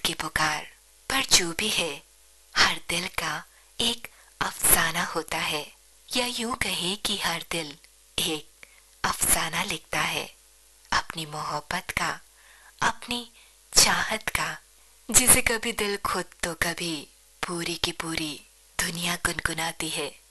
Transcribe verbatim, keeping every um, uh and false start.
की पुकार। पर जो भी है, हर दिल का एक अफसाना होता है, या यूं कहे कि हर दिल एक अफसाना लिखता है अपनी मोहब्बत का, अपनी चाहत का, जिसे कभी दिल खुद तो कभी पूरी की पूरी दुनिया गुनगुनाती है।